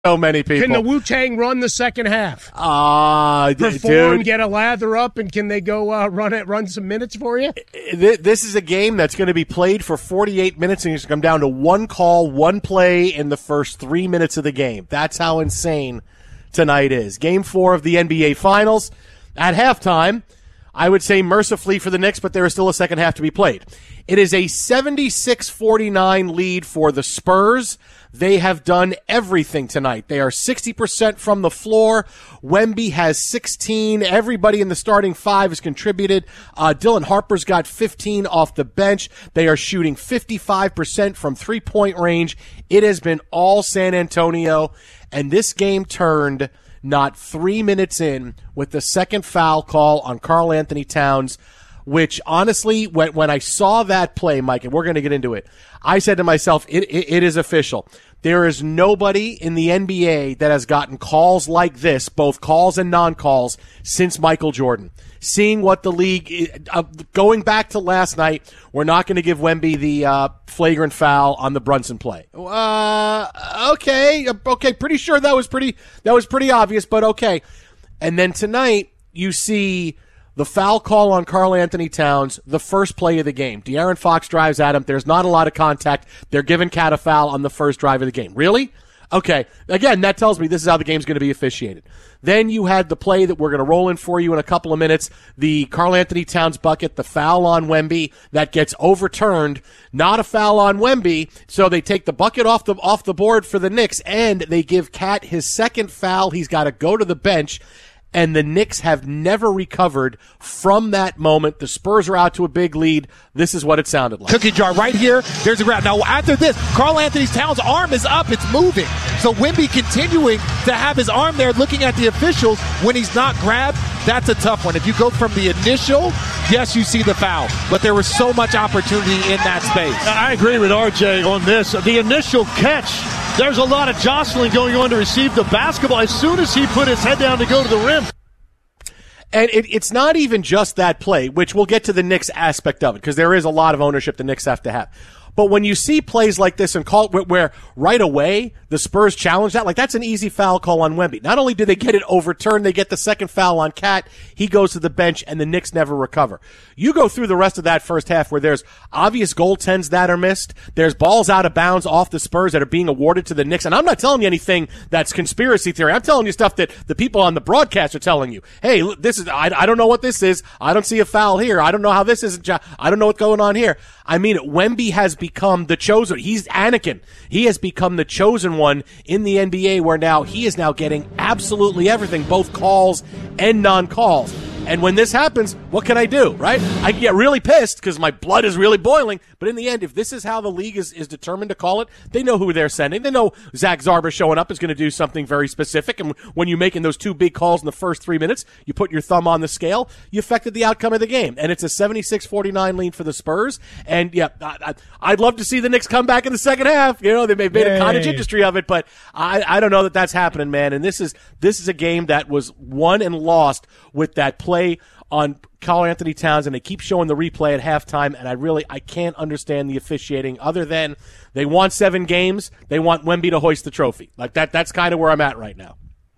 So many people. Can the Wu-Tang run the second half? Perform, dude. Get a lather up, and can they go run some minutes for you? This is a game that's going to be played for 48 minutes, and it's going to come down to one call, one play in the first 3 minutes of the game. That's how insane tonight is. Game 4 of the NBA Finals. At halftime, I would say mercifully for the Knicks, but there is still a second half to be played. It is a 76-49 lead for the Spurs. They have done everything tonight. They are 60% from the floor. Wemby has 16. Everybody in the starting five has contributed. Dylan Harper's got 15 off the bench. They are shooting 55% from three-point range. It has been all San Antonio, and this game turned not 3 minutes in with the second foul call on Karl Anthony Towns, which honestly, when I saw that play, Mike, and we're going to get into it, I said to myself, it is official. There is nobody in the NBA that has gotten calls like this, both calls and non-calls, since Michael Jordan. Seeing what the league, going back to last night, we're not going to give Wemby the flagrant foul on the Brunson play. Okay, pretty sure that was pretty obvious, but okay. And then tonight, you see the foul call on Karl Anthony Towns, the first play of the game. De'Aaron Fox drives at him. There's not a lot of contact. They're giving Cat a foul on the first drive of the game. Really? Okay. Again, that tells me this is how the game's going to be officiated. Then you had the play that we're going to roll in for you in a couple of minutes, the Karl Anthony Towns bucket, the foul on Wemby that gets overturned. Not a foul on Wemby, so they take the bucket off the board for the Knicks, and they give Cat his second foul. He's got to go to the bench. And the Knicks have never recovered from that moment. The Spurs are out to a big lead. This is what it sounded like. Cookie jar right here. There's a grab. Now, after this, Karl Anthony Towns' arm is up. It's moving. So Wemby continuing to have his arm there looking at the officials when he's not grabbed, that's a tough one. If you go from the initial, yes, you see the foul. But there was so much opportunity in that space. I agree with RJ on this. The initial catch, there's a lot of jostling going on to receive the basketball as soon as he put his head down to go to the rim. And it's not even just that play, which we'll get to the Knicks aspect of it, because there is a lot of ownership the Knicks have to have. But when you see plays like this and where right away the Spurs challenge that, like that's an easy foul call on Wemby. Not only do they get it overturned, they get the second foul on Cat. He goes to the bench and the Knicks never recover. You go through the rest of that first half where there's obvious goaltends that are missed. There's balls out of bounds off the Spurs that are being awarded to the Knicks. And I'm not telling you anything that's conspiracy theory. I'm telling you stuff that the people on the broadcast are telling you. Hey, this is, I don't know what this is. I don't see a foul here. I don't know how this is. I don't know what's going on here. I mean, Wemby has become the chosen. He's Anakin. He has become the chosen one in the NBA, where now he is now getting absolutely everything, both calls and non-calls. And when this happens, what can I do, right? I can get really pissed because my blood is really boiling. But in the end, if this is how the league is determined to call it, they know who they're sending. They know Zach Zarba showing up is going to do something very specific. And when you're making those two big calls in the first 3 minutes, you put your thumb on the scale, you affected the outcome of the game. And it's a 76-49 lead for the Spurs. And yeah, I'd love to see the Knicks come back in the second half. You know, they made a cottage industry of it, but I don't know that that's happening, man. And this is a game that was won and lost with that play on Karl Anthony Towns, and they keep showing the replay at halftime, and I can't understand the officiating other than they want 7 games. They want Wemby to hoist the trophy. Like that's kind of where I'm at right now.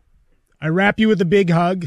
I wrap you with a big hug.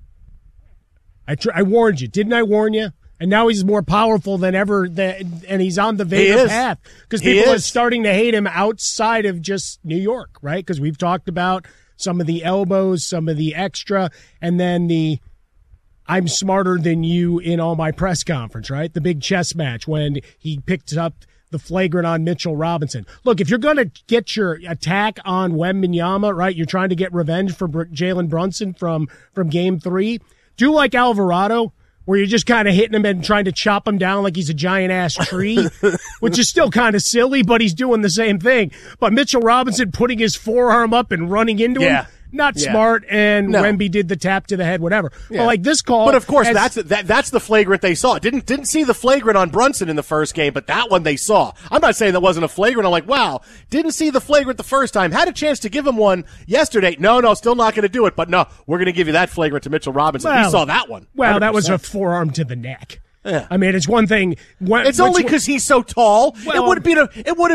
I warned you. Didn't I warn you? And now he's more powerful than ever, and he's on the Vader path because people are starting to hate him outside of just New York, right? Because we've talked about some of the elbows, some of the extra, and then the I'm smarter than you in all my press conference, right? The big chess match when he picked up the flagrant on Mitchell Robinson. Look, if you're going to get your attack on Wembanyama, right, you're trying to get revenge for Jalen Brunson from Game 3, do like Alvarado, where you're just kind of hitting him and trying to chop him down like he's a giant-ass tree, which is still kind of silly, but he's doing the same thing. But Mitchell Robinson putting his forearm up and running into him, not smart, and Wemby did the tap to the head, whatever. Yeah. But like this call, but of course that's the flagrant they saw. Didn't see the flagrant on Brunson in the first game, but that one they saw. I'm not saying that wasn't a flagrant. I'm like, wow, didn't see the flagrant the first time. Had a chance to give him one yesterday. No, still not going to do it. But no, we're going to give you that flagrant to Mitchell Robinson. He saw that one. 100%. Well, that was a forearm to the neck. Yeah. I mean, it's one thing. It's only because he's so tall. Well, it would have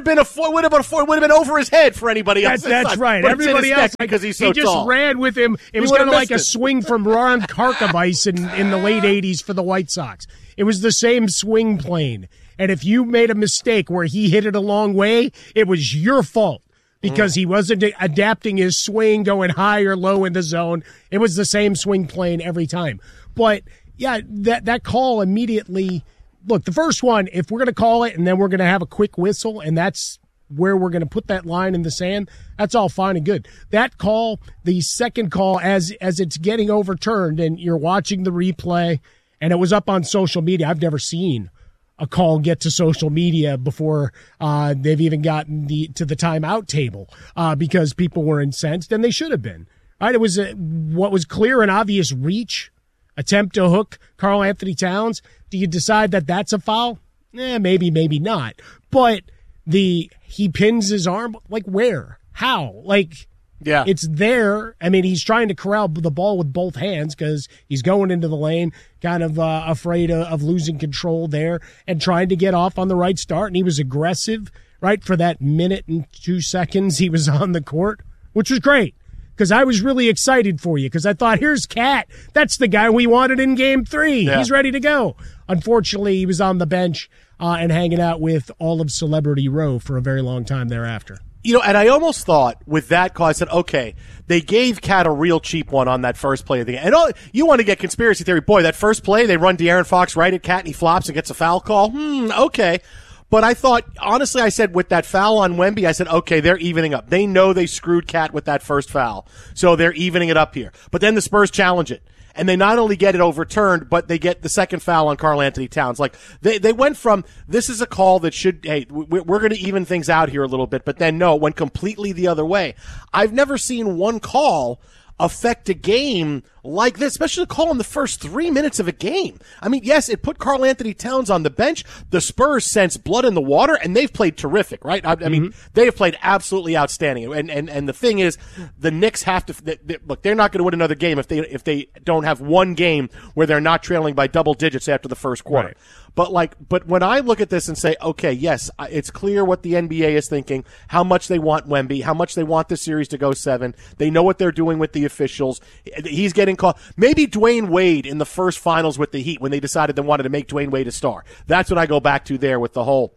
been over his head for anybody else. That's right. Everybody else, because he's so tall. He just ran with him. It was kind of like a swing from Ron Karkovice in the late 80s for the White Sox. It was the same swing plane. And if you made a mistake where he hit it a long way, it was your fault because he wasn't adapting his swing, going high or low in the zone. It was the same swing plane every time. But yeah, that call immediately. Look, the first one, if we're going to call it and then we're going to have a quick whistle and that's where we're going to put that line in the sand, that's all fine and good. That call, the second call, as it's getting overturned and you're watching the replay and it was up on social media. I've never seen a call get to social media before they've even gotten to the timeout table because people were incensed, and they should have been. Right? It was what was clear and obvious reach. Attempt to hook Karl Anthony Towns. Do you decide that that's a foul? Maybe, maybe not. But he pins his arm. Like where? How? Yeah, it's there. I mean, he's trying to corral the ball with both hands because he's going into the lane, kind of afraid of losing control there and trying to get off on the right start. And he was aggressive, right, for that minute and 2 seconds he was on the court, which was great. Because I was really excited for you because I thought, here's Cat. That's the guy we wanted in Game 3. Yeah. He's ready to go. Unfortunately, he was on the bench and hanging out with all of Celebrity Row for a very long time thereafter. And I almost thought with that call, I said, okay, they gave Cat a real cheap one on that first play of the game. And you want to get conspiracy theory. Boy, that first play, they run De'Aaron Fox right at Cat and he flops and gets a foul call. Okay. But I thought, honestly, I said with that foul on Wemby, I said, okay, they're evening up. They know they screwed Cat with that first foul, so they're evening it up here. But then the Spurs challenge it, and they not only get it overturned, but they get the second foul on Karl Anthony Towns. Like, they went from, this is a call that should, hey, we're going to even things out here a little bit, but then no, it went completely the other way. I've never seen one call affect a game like this, especially the call in the first 3 minutes of a game. I mean, yes, it put Karl Anthony Towns on the bench. The Spurs sense blood in the water, and they've played terrific, right? I mean, they have played absolutely outstanding. And the thing is, the Knicks have to look. They're not going to win another game if they don't have one game where they're not trailing by double digits after the first quarter. Right. But when I look at this and say, okay, yes, it's clear what the NBA is thinking, how much they want Wemby, how much they want the series to go 7. They know what they're doing with the officials. He's getting called. Maybe Dwayne Wade in the first finals with the Heat when they decided they wanted to make Dwayne Wade a star. That's what I go back to there with the whole,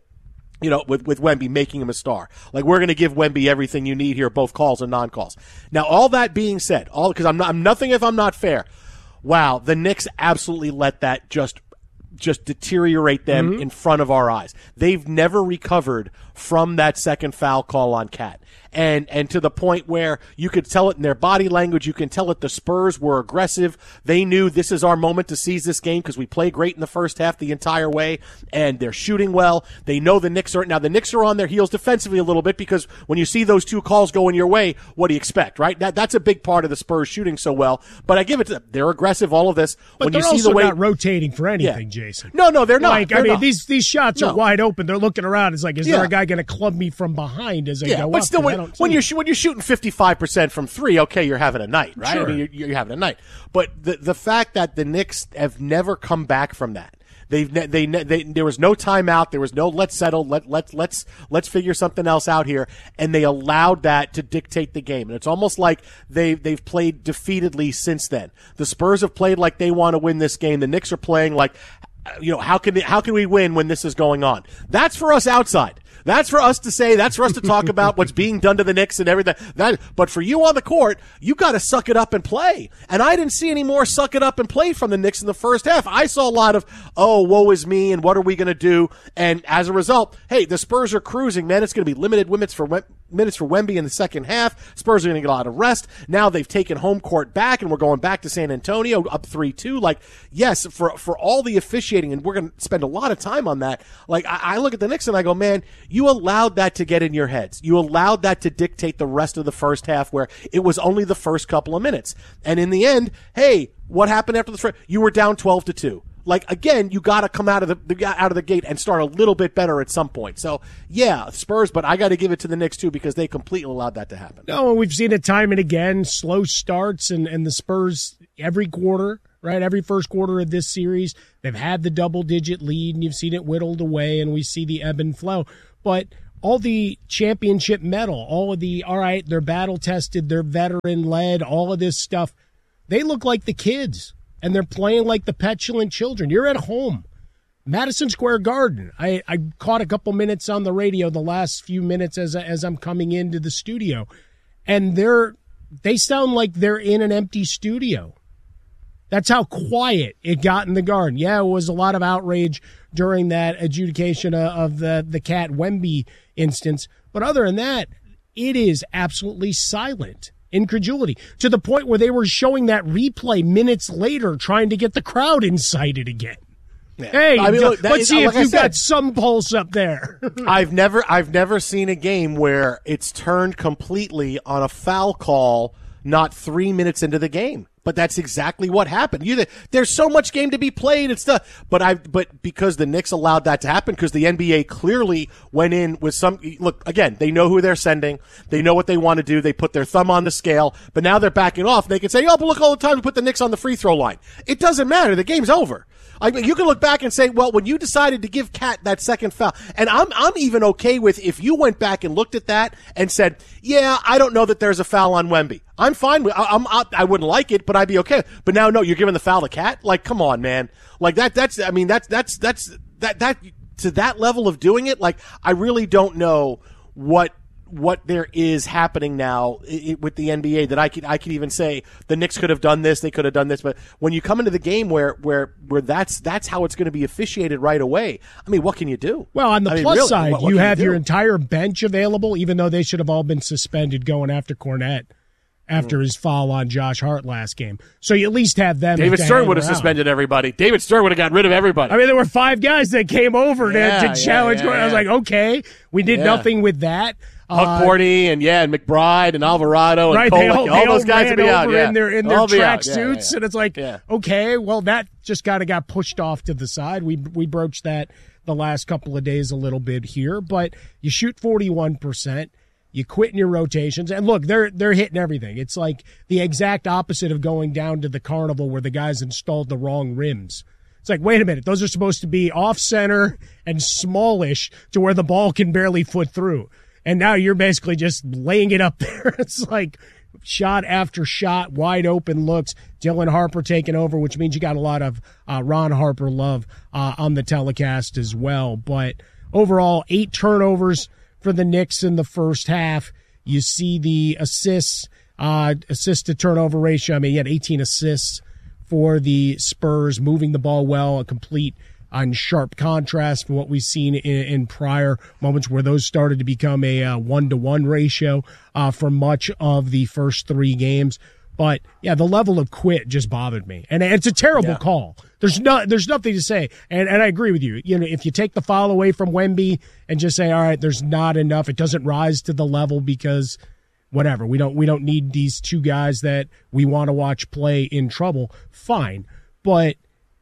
with Wemby making him a star. Like, we're going to give Wemby everything you need here, both calls and non-calls. Now, all that being said, because I'm nothing if I'm not fair. Wow, the Knicks absolutely let that just deteriorate them in front of our eyes. They've never recovered from that second foul call on Cat. And to the point where you could tell it in their body language, you can tell it the Spurs were aggressive. They knew this is our moment to seize this game because we play great in the first half the entire way, and they're shooting well. They know the Knicks are on their heels defensively a little bit because when you see those two calls going your way, what do you expect, right? That's a big part of the Spurs shooting so well. But I give it to them. They're aggressive, all of this. But when they're you see also the way, not rotating for anything, Jason. No, they're not. These shots are wide open. They're looking around. It's like, is there a guy going to club me from behind as I go up? But still, when you're shooting 55% from 3, okay, you're having a night, right? Sure. I mean, you're having a night. But the fact that the Knicks have never come back from that. There was no timeout. There was no let's settle. Let's figure something else out here. And they allowed that to dictate the game. And it's almost like they've played defeatedly since then. The Spurs have played like they want to win this game. The Knicks are playing like, how can we win when this is going on? That's for us outside. That's for us to say. That's for us to talk about what's being done to the Knicks and everything. But for you on the court, you got to suck it up and play. And I didn't see any more suck it up and play from the Knicks in the first half. I saw a lot of, oh, woe is me, and what are we going to do? And as a result, hey, the Spurs are cruising, man. It's going to be limited minutes for Wemby in the second half. Spurs are going to get a lot of rest. Now they've taken home court back, and we're going back to San Antonio up 3-2. Like, yes, for all the officiating, and we're going to spend a lot of time on that. Like, I look at the Knicks and I go, man, you allowed that to get in your heads. You allowed that to dictate the rest of the first half where it was only the first couple of minutes. And in the end, hey, what happened after the first? You were down 12-2. Like, again, you got to come out of the gate and start a little bit better at some point. So, yeah, Spurs, but I got to give it to the Knicks, too, because they completely allowed that to happen. No, we've seen it time and again, slow starts, and the Spurs every quarter right? Every first quarter of this series, they've had the double-digit lead, and you've seen it whittled away, and we see the ebb and flow. But all the championship medal, all of the, all right, they're battle-tested, they're veteran-led, all of this stuff, they look like the kids, and they're playing like the petulant children. You're at home. Madison Square Garden. I caught a couple minutes on the radio the last few minutes as I'm coming into the studio, and they sound like they're in an empty studio. That's how quiet it got in the Garden. Yeah, it was a lot of outrage during that adjudication of the Cat Wemby instance, but other than that, it is absolutely silent. Incredulity, to the point where they were showing that replay minutes later trying to get the crowd incited again. Yeah. Hey, I mean, look, let's see if you've got some pulse up there. I've never seen a game where it's turned completely on a foul call not 3 minutes into the game. But that's exactly what happened. There's so much game to be played and stuff. But because the Knicks allowed that to happen, because the NBA clearly went in with some, look, again, they know who they're sending. They know what they want to do. They put their thumb on the scale, but now they're backing off. They can say, oh, but look, all the time we put the Knicks on the free throw line. It doesn't matter. The game's over. I mean, you can look back and say, well, when you decided to give Cat that second foul, and I'm even okay with if you went back and looked at that and said, yeah, I don't know that there's a foul on Wemby. I'm fine with, I wouldn't like it, but I'd be okay. But now, no, you're giving the foul to Cat? Like, come on, man. Like that's to that level of doing it. Like, I really don't know what there is happening now with the NBA that I could even say the Knicks could have done this, they could have done this, but when you come into the game where that's how it's going to be officiated right away, I mean, what can you do? Well, on the plus side, what you have your entire bench available, even though they should have all been suspended going after Kornet after his foul on Josh Hart last game. So you at least have them. David Stern would have suspended everybody. David Stern would have gotten rid of everybody. I mean, there were 5 guys that came over to challenge. I was like, okay, we did nothing with that. Huck Porty and McBride and Alvarado and Kolek, all those guys to be out. In their track suits, and it's like, okay, well, that just kind of got pushed off to the side. We broached that the last couple of days a little bit here, but you shoot 41%. You quit in your rotations, and look, they're hitting everything. It's like the exact opposite of going down to the carnival where the guys installed the wrong rims. It's like, wait a minute, those are supposed to be off-center and smallish to where the ball can barely foot through. And now you're basically just laying it up there. It's like shot after shot, wide open looks. Dylan Harper taking over, which means you got a lot of Ron Harper love on the telecast as well. But overall, 8 turnovers for the Knicks in the first half. You see the assist to turnover ratio. I mean, you had 18 assists for the Spurs, moving the ball well, a complete and sharp contrast from what we've seen in prior moments where those started to become a 1-to-1 ratio for much of the first 3 games. But yeah, the level of quit just bothered me, and it's a terrible call. There's nothing to say, and I agree with you. You know, if you take the foul away from Wemby and just say, all right, there's not enough, it doesn't rise to the level because whatever, we don't need these 2 guys that we want to watch play in trouble. Fine, but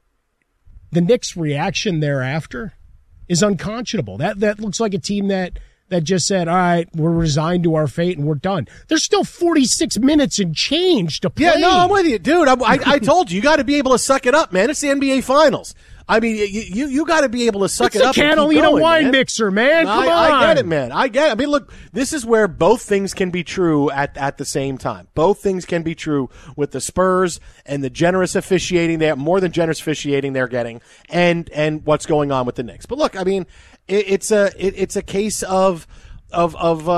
the Knicks' reaction thereafter is unconscionable. That looks like a team that just said, all right, we're resigned to our fate and we're done. There's still 46 minutes and change to play. Yeah, no, I'm with you, dude. I told you got to be able to suck it up, man. It's the NBA Finals. I mean, you got to be able to suck it up. It's a Catalina wine mixer, man. Come on. I get it, man. I get it. I mean, look, this is where both things can be true at the same time. Both things can be true with the Spurs and the generous officiating, more than generous officiating they're getting, and what's going on with the Knicks. But look, I mean, it's a case of we're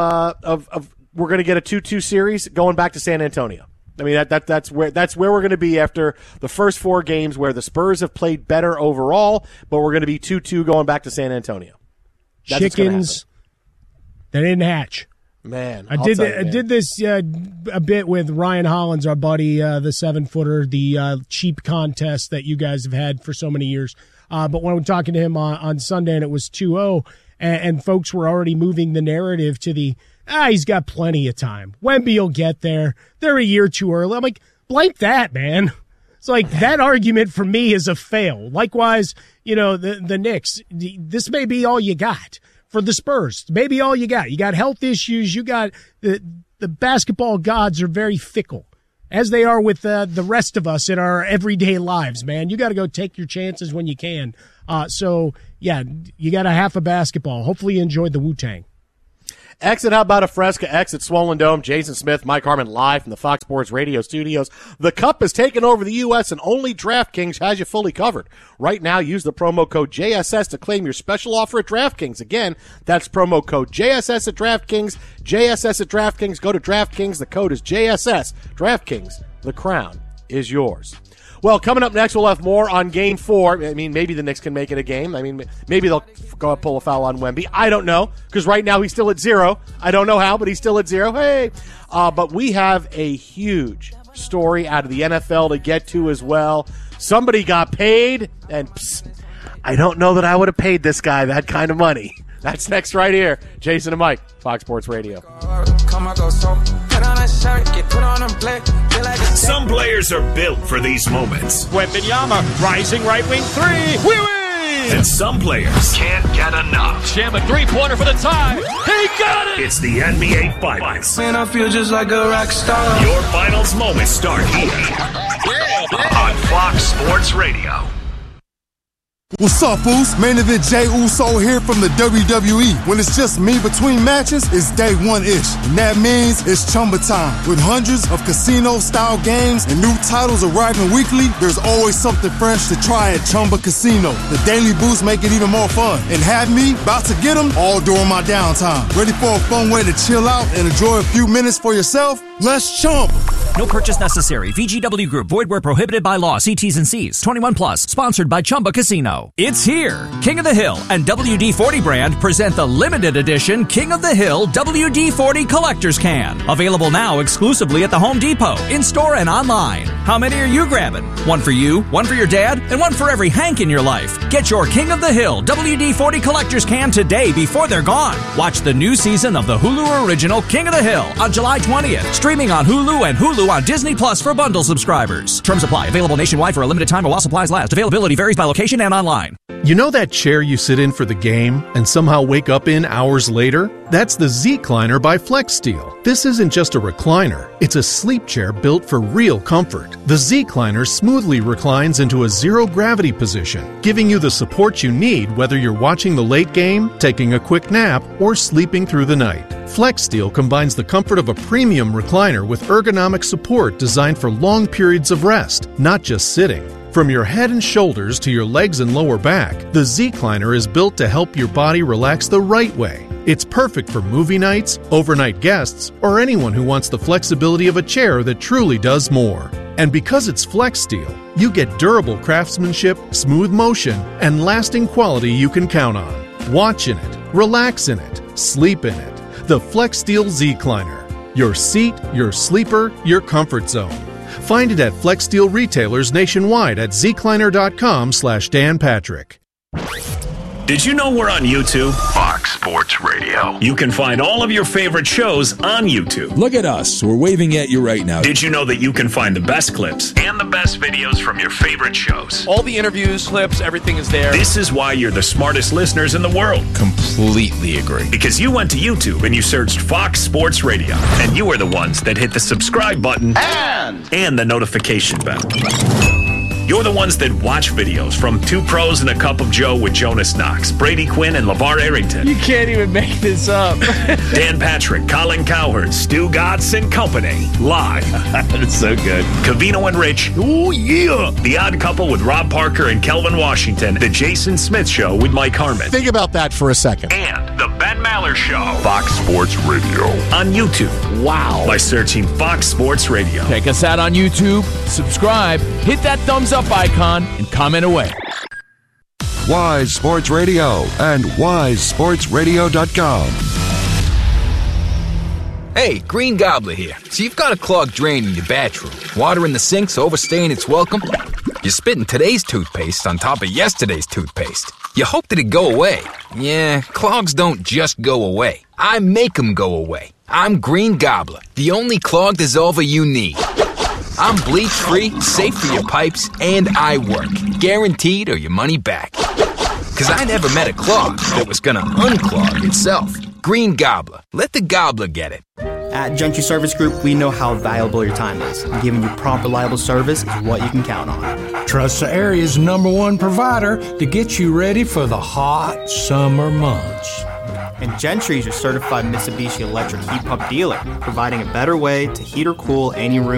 going to get a 2-2 series going back to San Antonio. I mean, that's where we're going to be after the first 4 games, where the Spurs have played better overall, but we're going to be 2-2 going back to San Antonio. That's chickens that didn't hatch. Man, I did this a bit with Ryan Hollins, our buddy, the 7-footer, the cheap contest that you guys have had for so many years. But when I'm talking to him on Sunday, and it was 2-0, and folks were already moving the narrative to the, he's got plenty of time. Wemby will get there. They're a year too early. I'm like, blank that, man. It's like that argument for me is a fail. Likewise, you know, the Knicks, this may be all you got. For the Spurs, maybe all you got. You got health issues. You got the basketball gods are very fickle. as they are with the rest of us in our everyday lives, man. You got to go take your chances when you can. So, yeah, you got a half a basketball. Hopefully you enjoyed the Wu-Tang. Exit, how about a Fresca? Exit Swollen Dome. Jason Smith, Mike Harmon live from the Fox Sports Radio studios. The Cup has taken over the U.S. and only DraftKings has you fully covered. Right now, use the promo code JSS to claim your special offer at DraftKings. Again, that's promo code JSS at DraftKings. JSS at DraftKings. Go to DraftKings. The code is JSS. DraftKings. The crown is yours. Well, coming up next, we'll have more on Game 4. I mean, maybe the Knicks can make it a game. I mean, maybe they'll go pull a foul on Wemby. I don't know, because right now he's still at 0. I don't know how, but he's still at 0. Hey! But we have a huge story out of the NFL to get to as well. Somebody got paid, and I don't know that I would have paid this guy that kind of money. That's next right here. Jason and Mike, Fox Sports Radio. Some players are built for these moments. Wembanyama, rising right wing 3. We win! And some players can't get enough. Sham, a three-pointer for the tie. He got it! It's the NBA Finals. Man, I feel just like a rock star. Your finals moments start here on Fox Sports Radio. What's up, Foos? Main event Jey Uso here from the WWE. When it's just me between matches, it's day one-ish. And that means it's Chumba time. With hundreds of casino-style games and new titles arriving weekly, there's always something fresh to try at Chumba Casino. The daily boosts make it even more fun. And have me about to get them all during my downtime. Ready for a fun way to chill out and enjoy a few minutes for yourself? Let's Chumba. No purchase necessary. VGW Group. Void where prohibited by law. See T's and C's. 21 plus. Sponsored by Chumba Casino. It's here. King of the Hill and WD-40 brand present the limited edition King of the Hill WD-40 Collector's Can. Available now exclusively at the Home Depot, in-store and online. How many are you grabbing? One for you, one for your dad, and one for every Hank in your life. Get your King of the Hill WD-40 Collector's Can today before they're gone. Watch the new season of the Hulu original King of the Hill on July 20th. Streaming on Hulu and Hulu on Disney Plus for bundle subscribers. Terms apply. Available nationwide for a limited time or while supplies last. Availability varies by location and online. You know that chair you sit in for the game and somehow wake up in hours later? That's the Zecliner by FlexSteel. This isn't just a recliner. It's a sleep chair built for real comfort. The Zecliner smoothly reclines into a zero-gravity position, giving you the support you need whether you're watching the late game, taking a quick nap, or sleeping through the night. FlexSteel combines the comfort of a premium recliner with ergonomic support designed for long periods of rest, not just sitting. From your head and shoulders to your legs and lower back, the Zecliner is built to help your body relax the right way. It's perfect for movie nights, overnight guests, or anyone who wants the flexibility of a chair that truly does more. And because it's FlexSteel, you get durable craftsmanship, smooth motion, and lasting quality you can count on. Watch in it, relax in it, sleep in it. The FlexSteel Zecliner. Your seat, your sleeper, your comfort zone. Find it at FlexSteel retailers nationwide at Zecliner.com/Dan Patrick. Did you know we're on YouTube? Fox Sports Radio. You can find all of your favorite shows on YouTube. Look at us. We're waving at you right now. Did you know that you can find the best clips and the best videos from your favorite shows? All the interviews, clips, everything is there. This is why you're the smartest listeners in the world. Completely agree. Because you went to YouTube and you searched Fox Sports Radio. And you are the ones that hit the subscribe button and the notification bell. You're the ones that watch videos from Two Pros and a Cup of Joe with Jonas Knox, Brady Quinn, and LeVar Arrington. You can't even make this up. Dan Patrick, Colin Cowherd, Stu Gatz and Company. Live. That's so good. Covino and Rich. Oh, yeah. The Odd Couple with Rob Parker and Kelvin Washington. The Jason Smith Show with Mike Harmon. Think about that for a second. And The Ben Maller Show. Fox Sports Radio. On YouTube. Wow. By searching Fox Sports Radio. Check us out on YouTube. Subscribe. Hit that thumbs up icon and comment away. Wise Sports Radio and wisesportsradio.com. Hey, Green Gobbler here. So you've got a clogged drain in your bathroom. Water in the sink's overstaying its welcome. You're spitting today's toothpaste on top of yesterday's toothpaste. You hope that it go away. Yeah, clogs don't just go away. I make them go away. I'm Green Gobbler, the only clog dissolver you need. I'm bleach-free, safe for your pipes, and I work. Guaranteed or your money back. Because I never met a clog that was gonna unclog itself. Green Gobbler. Let the gobbler get it. At Gentry Service Group, we know how valuable your time is. And giving you prompt, reliable service is what you can count on. Trust the area's #1 provider to get you ready for the hot summer months. And Gentry is your certified Mitsubishi electric heat pump dealer, providing a better way to heat or cool any room